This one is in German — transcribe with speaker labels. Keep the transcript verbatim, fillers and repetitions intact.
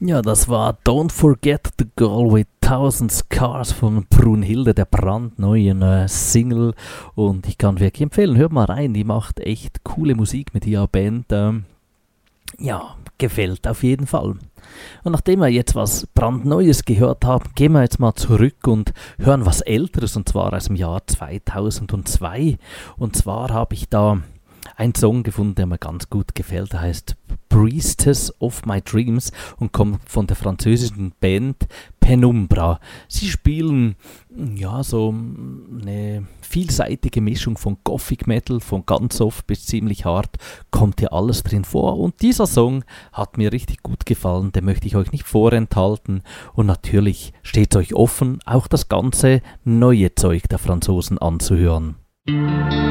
Speaker 1: Ja, das war Don't Forget the Girl with Thousand Scars von Brunhilde, der brandneuen äh, Single. Und ich kann wirklich empfehlen, hört mal rein, die macht echt coole Musik mit ihrer Band. Ähm, ja, gefällt auf jeden Fall. Und nachdem wir jetzt was brandneues gehört haben, gehen wir jetzt mal zurück und hören was Älteres, und zwar aus dem Jahr zweitausendzwei. Und zwar habe ich da einen Song gefunden, der mir ganz gut gefällt. Der heißt Priestess of My Dreams und kommt von der französischen Band Penumbra. Sie spielen ja so eine vielseitige Mischung von Gothic Metal, von ganz soft bis ziemlich hart, kommt hier alles drin vor. Und dieser Song hat mir richtig gut gefallen, den möchte ich euch nicht vorenthalten. Und natürlich steht es euch offen, auch das ganze neue Zeug der Franzosen anzuhören.